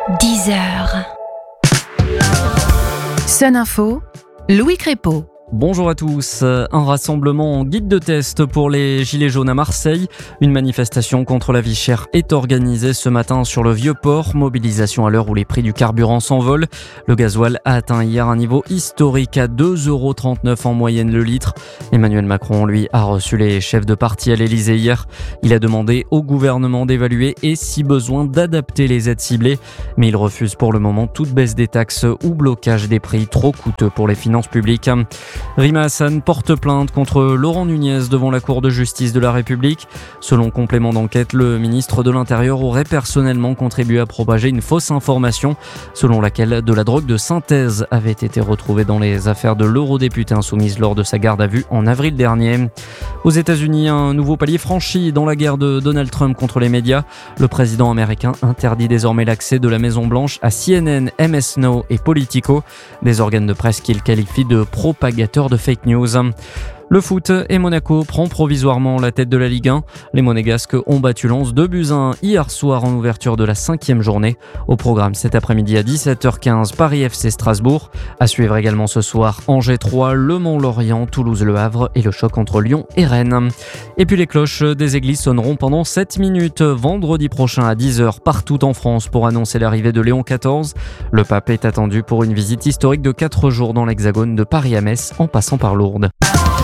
10h. Sun Info, Louis Crépeau. Bonjour à tous. Un rassemblement en guide de test pour les Gilets jaunes à Marseille. Une manifestation contre la vie chère est organisée ce matin sur le Vieux-Port. Mobilisation à l'heure où les prix du carburant s'envolent. Le gasoil a atteint hier un niveau historique à 2,39 € en moyenne le litre. Emmanuel Macron, lui, a reçu les chefs de parti à l'Elysée hier. Il a demandé au gouvernement d'évaluer et, si besoin, d'adapter les aides ciblées. Mais il refuse pour le moment toute baisse des taxes ou blocage des prix trop coûteux pour les finances publiques. Rima Hassan porte plainte contre Laurent Nunez devant la Cour de justice de la République. Selon complément d'enquête, le ministre de l'Intérieur aurait personnellement contribué à propager une fausse information selon laquelle de la drogue de synthèse avait été retrouvée dans les affaires de l'eurodéputé insoumise lors de sa garde à vue en avril dernier. Aux États-Unis, un nouveau palier franchi dans la guerre de Donald Trump contre les médias. Le président américain interdit désormais l'accès de la Maison-Blanche à CNN, MS Now et Politico, des organes de presse qu'il qualifie de propagateurs de fake news. Le foot et Monaco prend provisoirement la tête de la Ligue 1. Les Monégasques ont battu Lens 2-1 hier soir en ouverture de la 5e journée. Au programme cet après-midi à 17h15, Paris FC Strasbourg. À suivre également ce soir, Angers 3, Le Mans-Lorient, Toulouse-Le Havre et le choc entre Lyon et Rennes. Et puis les cloches des églises sonneront pendant 7 minutes vendredi prochain à 10h partout en France pour annoncer l'arrivée de Léon XIV. Le pape est attendu pour une visite historique de 4 jours dans l'Hexagone de Paris à Metz en passant par Lourdes.